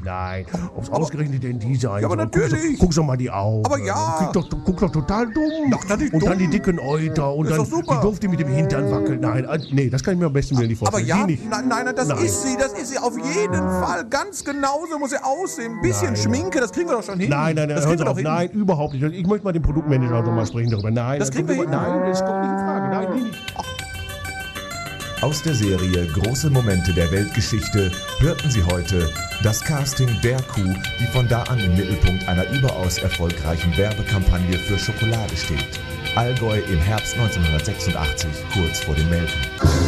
Nein. Ob's ausgerechnet denn die sein Ja, aber soll. natürlich. Guck doch mal die Augen. Aber ja. Guck doch total dumm. Ach, das ist und dumm. dann die dicken Euter und Das dann ist doch super. die Doof, die mit dem Hintern wackelt. Nein, nee, das kann ich mir am besten Willen nicht Aber vorstellen. ja, Die nicht. nein, das Nein. ist sie auf jeden Fall. Ganz genauso muss sie aussehen. Ein bisschen Nein. Schminke, das kriegen wir doch schon hin. Nein, das hören kriegen Sie wir auf. doch hin. Nein, überhaupt nicht. Ich möchte mal den Produktmanager noch mal sprechen darüber. Nein, Das kriegen wir hin. Nein, das kommt nicht in Frage. Nein, die nicht. Aus der Serie Große Momente der Weltgeschichte hörten Sie heute das Casting der Kuh, die von da an im Mittelpunkt einer überaus erfolgreichen Werbekampagne für Schokolade steht. Allgäu im Herbst 1986, kurz vor dem Melken.